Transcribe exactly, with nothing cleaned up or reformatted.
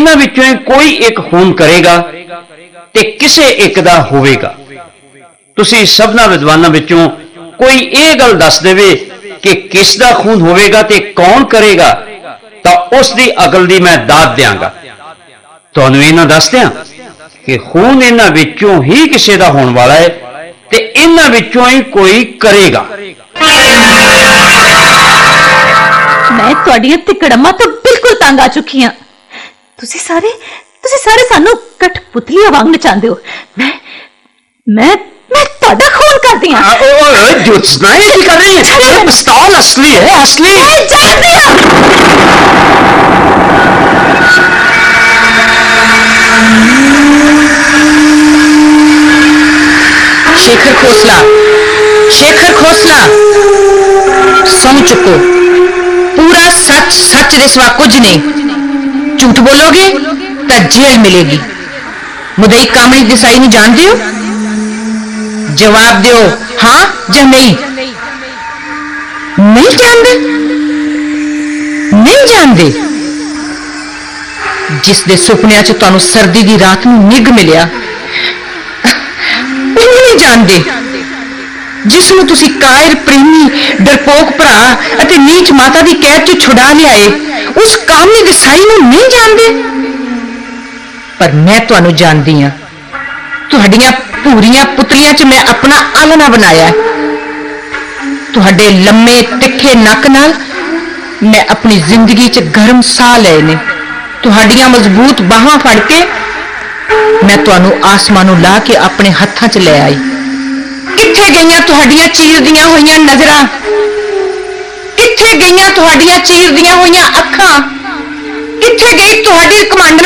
इन्हां विचों ही कोई एक खून करेगा ते किसे एक दा होवेगा। तुसीं सबना विद्वानां विचों कोई ये गल दस देवे कि किस दा खून होवेगा ते कौन करेगा, तां उस दी अकल दी मैं दाद देंगा। तुहानूं इन्हां दस दियां कि खून इन्हां विचों ही किसे दा होण वाला है ते इन्हां विचों ही कोई करेगा। मैं तुहाडीआं तिकड़मां तो बिल्कुल तंग आ चुकी हां। तुसीं सारे तुसीं सारे सानू कठपुतलियां वांग नचांदे हो। मैं मैं मैं तुहाडा खून करदी हां। ओए ज्योत्सना ये की कर रही है? ये पिस्तौल असली है, असली। मैं जानदी हां। शेखर खोसला, शेखर खोसला, सौ चुको। पूरा सच सच दे सिवा कुछ नहीं। झूठ बोलोगे तो जेल मिलेगी। मुदई कामनी देसाई नहीं जानते हो? जवाब दो, हाँ या नहीं। नहीं जानते? नहीं जानते? जिस दे सुपनिया च तुहानू सर्दी दी रात नूं निग मिलिया, नहीं जानते? जिसनूं तुसी कायर प्रेमी डरपोक भरा अते नीच माता दी कैद चों छुड़ा लियाए, उस कामनी देसाई नूं नहीं जानते? पर मैं तुहानू जानदी हां। तुहाडियां पूरियां पुतलियां च मैं अपना आलना बनाया। तुहाडे लम्मे तिखे नक नाल मैं अपनी जिंदगी च गर्म साह लए ने। तुहाडियां मजबूत बाहां फड़ के मैं तुहानू आसमानों ला के अपने हत्थां च ले आई। किथे गईयां तुहाडियां चीरदियां होईयां नजरां? किथे गईयां तुहाडियां चीरदियां होईयां अखां? किथे गई तुहाडी कमांड